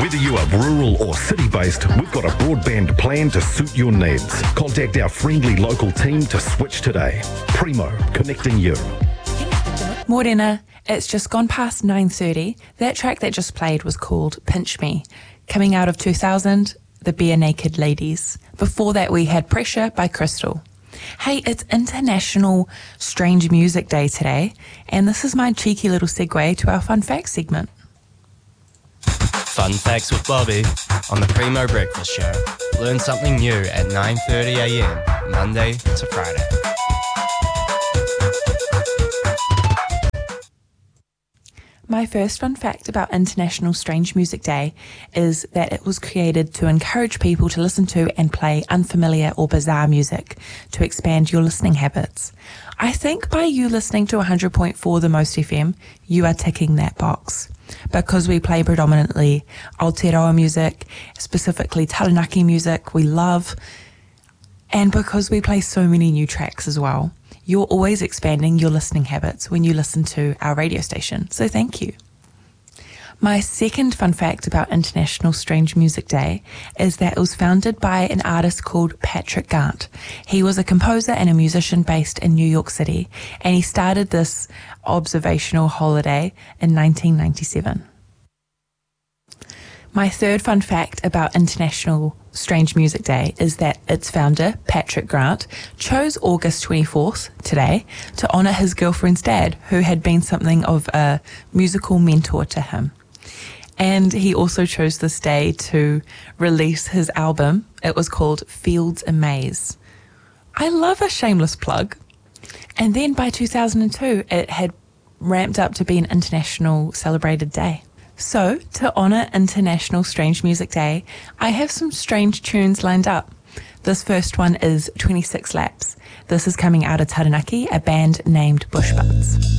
Whether you are rural or city-based, we've got a broadband plan to suit your needs. Contact our friendly local team to switch today. Primo, connecting you. Morena, it's just gone past 9:30. That track that just played was called Pinch Me. Coming out of 2000, the Bare Naked Ladies. Before that, we had Pressure by Crystal. Hey, it's International Strange Music Day today, and this is my cheeky little segue to our Fun Facts segment. Fun Facts with Bobby on the Primo Breakfast Show. Learn something new at 9:30 a.m. Monday to Friday. My first fun fact about International Strange Music Day is that it was created to encourage people to listen to and play unfamiliar or bizarre music to expand your listening habits. I think by you listening to 100.4 The Most FM, you are ticking that box. Because we play predominantly Aotearoa music, specifically Taranaki music, we love, and because we play so many new tracks as well. You're always expanding your listening habits when you listen to our radio station, so thank you. My second fun fact about International Strange Music Day is that it was founded by an artist called Patrick Gant. He was a composer and a musician based in New York City, and he started this observational holiday in 1997. My third fun fact about International Strange Music Day is that its founder, Patrick Grant, chose August 24th, today, to honour his girlfriend's dad, who had been something of a musical mentor to him. And he also chose this day to release his album. It was called Fields and Maze. I love a shameless plug. And then by 2002, it had ramped up to be an international celebrated day. So, to honour International Strange Music Day, I have some strange tunes lined up. This first one is 26 Laps. This is coming out of Taranaki, a band named Bushbutts.